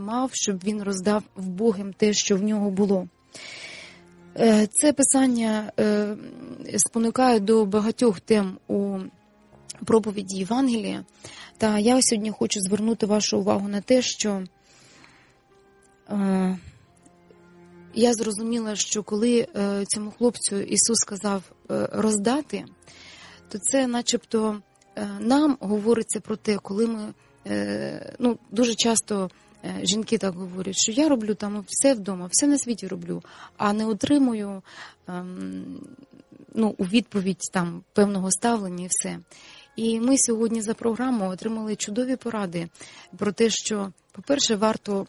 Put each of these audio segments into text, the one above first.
мав, щоб він роздав вбогим те, що в нього було. Це писання спонукає до багатьох тем у проповіді Євангелія. Та я сьогодні хочу звернути вашу увагу на те, що я зрозуміла, що коли цьому хлопцю Ісус сказав роздати, то це начебто нам говориться про те, коли ми, дуже часто жінки так говорять, що я роблю там все вдома, все на світі роблю, а не отримую у відповідь там певного ставлення і все. І ми сьогодні за програму отримали чудові поради про те, що, по-перше, варто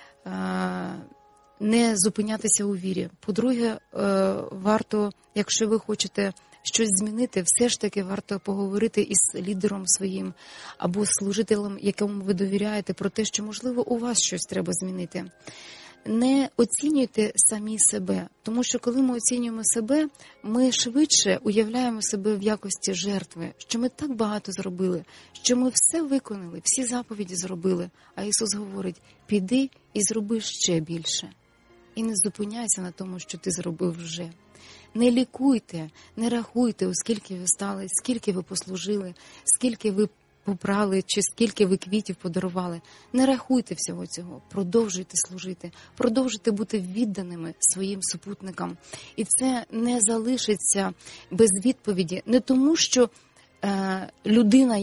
не зупинятися у вірі. По-друге, варто, якщо ви хочете щось змінити, все ж таки варто поговорити із лідером своїм або служителем, якому ви довіряєте, про те, що, можливо, у вас щось треба змінити. Не оцінюйте самі себе, тому що коли ми оцінюємо себе, ми швидше уявляємо себе в якості жертви, що ми так багато зробили, що ми все виконали, всі заповіді зробили. А Ісус говорить, піди і зроби ще більше. І не зупиняйся на тому, що ти зробив вже. Не лікуйте, не рахуйте, оскільки ви стали, скільки ви послужили, скільки ви попрали, чи скільки ви квітів подарували. Не рахуйте всього цього, продовжуйте служити, продовжуйте бути відданими своїм супутникам. І це не залишиться без відповіді. Не тому, що людина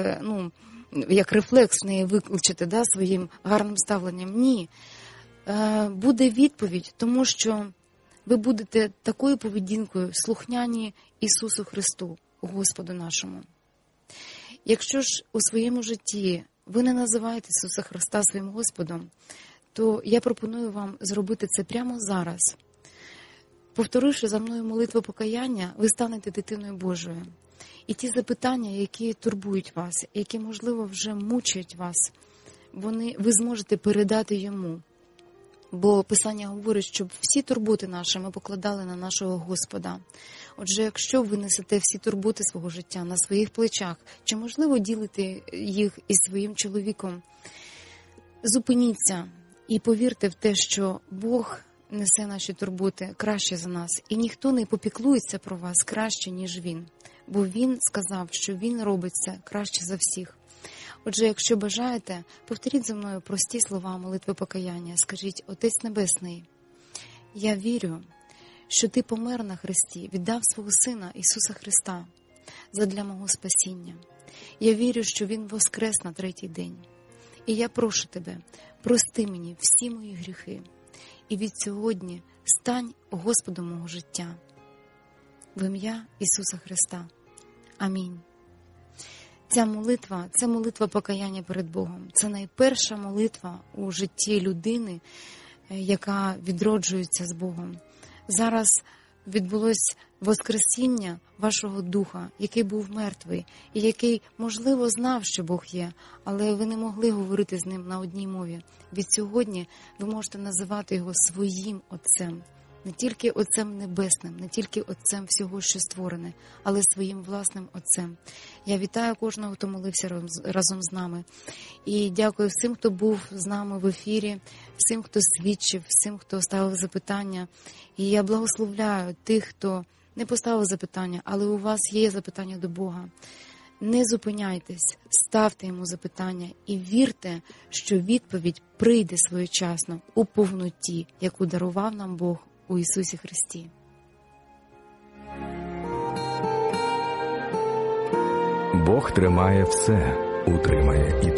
як рефлекс в неї викличете своїм гарним ставленням. Ні. Буде відповідь, тому що ви будете такою поведінкою слухняні Ісусу Христу, Господу нашому. Якщо ж у своєму житті ви не називаєте Ісуса Христа своїм Господом, то я пропоную вам зробити це прямо зараз. Повторивши за мною молитву покаяння, ви станете дитиною Божою. І ті запитання, які турбують вас, які, можливо, вже мучають вас, ви зможете передати Йому. Бо Писання говорить, щоб всі турботи наші ми покладали на нашого Господа. Отже, якщо ви несете всі турботи свого життя на своїх плечах, чи можливо ділити їх із своїм чоловіком, зупиніться і повірте в те, що Бог несе наші турботи краще за нас. І ніхто не попіклується про вас краще, ніж Він. Бо Він сказав, що Він робить це краще за всіх. Отже, якщо бажаєте, повторіть за мною прості слова молитви покаяння. Скажіть, Отець Небесний, я вірю, що Ти помер на хресті, віддав свого Сина Ісуса Христа задля мого спасіння. Я вірю, що Він воскрес на третій день. І я прошу Тебе, прости мені всі мої гріхи. І від сьогодні стань Господом мого життя. В ім'я Ісуса Христа. Амінь. Ця молитва – це молитва покаяння перед Богом. Це найперша молитва у житті людини, яка відроджується з Богом. Зараз відбулось воскресіння вашого духа, який був мертвий, і який, можливо, знав, що Бог є, але ви не могли говорити з Ним на одній мові. Від сьогодні ви можете називати Його своїм Отцем. Не тільки Отцем Небесним, не тільки Отцем всього, що створене, але своїм власним Отцем. Я вітаю кожного, хто молився разом з нами. І дякую всім, хто був з нами в ефірі, всім, хто свідчив, всім, хто ставив запитання. І я благословляю тих, хто не поставив запитання, але у вас є запитання до Бога. Не зупиняйтесь, ставте Йому запитання і вірте, що відповідь прийде своєчасно у повноті, яку дарував нам Бог у Ісусі Христі. Бог тримає все, утримає і